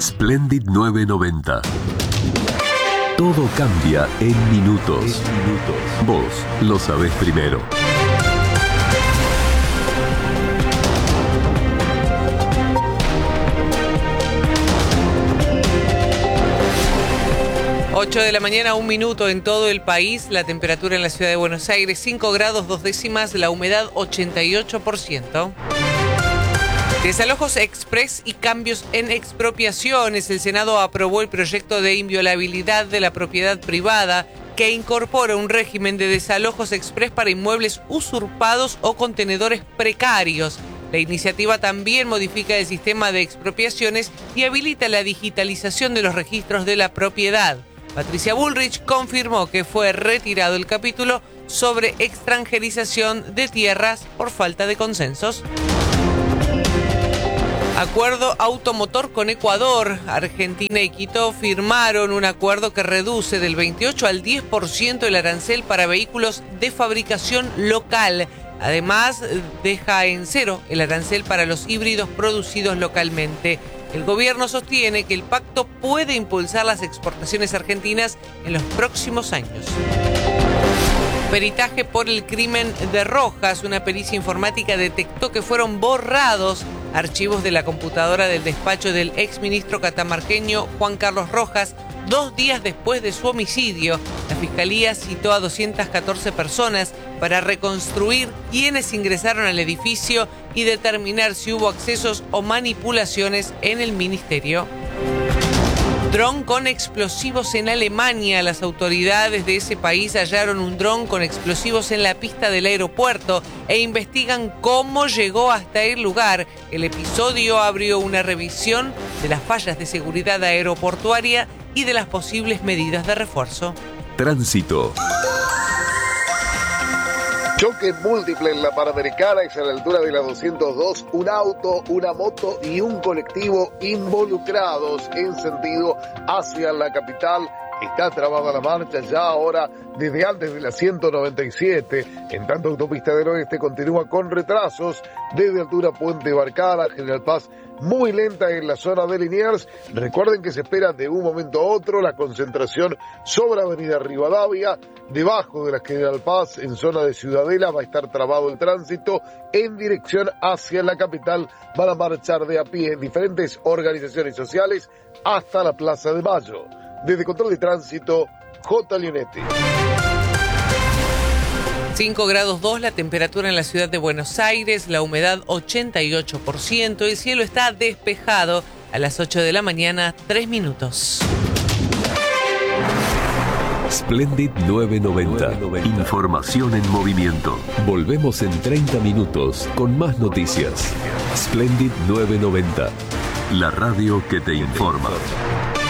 Splendid 990. Todo cambia en minutos. Vos lo sabés primero. Ocho de la mañana, 1 minuto en todo el país. La temperatura en la ciudad de Buenos Aires, 5 grados 2 décimas, la humedad 88%. Desalojos express y cambios en expropiaciones. El Senado aprobó el proyecto de inviolabilidad de la propiedad privada que incorpora un régimen de desalojos express para inmuebles usurpados o contenedores precarios. La iniciativa también modifica el sistema de expropiaciones y habilita la digitalización de los registros de la propiedad. Patricia Bullrich confirmó que fue retirado el capítulo sobre extranjerización de tierras por falta de consensos. Acuerdo automotor con Ecuador. Argentina y Quito firmaron un acuerdo que reduce del 28 al 10% el arancel para vehículos de fabricación local. Además, deja en cero el arancel para los híbridos producidos localmente. El gobierno sostiene que el pacto puede impulsar las exportaciones argentinas en los próximos años. Peritaje por el crimen de Rojas. Una pericia informática detectó que fueron borrados archivos de la computadora del despacho del exministro catamarqueño Juan Carlos Rojas 2 días después de su homicidio. La Fiscalía citó a 214 personas para reconstruir quiénes ingresaron al edificio y determinar si hubo accesos o manipulaciones en el ministerio. Dron con explosivos en Alemania. Las autoridades de ese país hallaron un dron con explosivos en la pista del aeropuerto e investigan cómo llegó hasta el lugar. El episodio abrió una revisión de las fallas de seguridad aeroportuaria y de las posibles medidas de refuerzo. Tránsito. Choque múltiple en la Panamericana, es a la altura de la 202, un auto, una moto y un colectivo involucrados en sentido hacia la capital. Está trabada la marcha ya ahora desde antes de la 197. En tanto, Autopista del Oeste continúa con retrasos desde altura Puente Barcara, General Paz, muy lenta en la zona de Liniers. Recuerden que se espera de un momento a otro la concentración sobre Avenida Rivadavia. Debajo de la General Paz, en zona de Ciudadela, va a estar trabado el tránsito en dirección hacia la capital. Van a marchar de a pie diferentes organizaciones sociales hasta la Plaza de Mayo. Desde Control de Tránsito, J. Leonetti. 5 grados 2 la temperatura en la ciudad de Buenos Aires, la humedad 88%, el cielo está despejado. A las 8 de la mañana, 3 minutos. Splendid 990. Información en movimiento. Volvemos en 30 minutos con más noticias. Splendid 990. La radio que te informa.